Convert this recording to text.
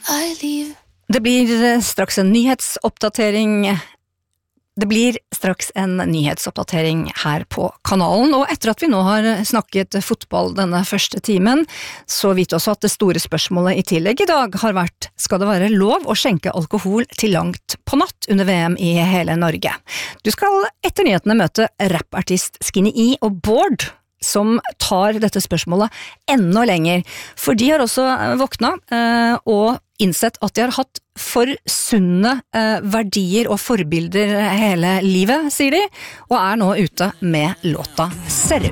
I leave. Det blir straks en nyhetsoppdatering. Det blir straks en nyhetsoppdatering her på kanalen, og etter at vi nå har snakket fotball denne første timen, så vet vi også at det store spørsmålet i tillegg i dag har vært, skal det være lov å skjenke alkohol til langt på natt under VM i hele Norge? Du skal etter nyhetene møte rappartist Skinny E og Bård, som tar dette spørsmålet enda lenger, for de har også våkna og innsett at de har hatt for sunne verdier og forbilder hele livet, sier de, og er nå ute med låta Ser du.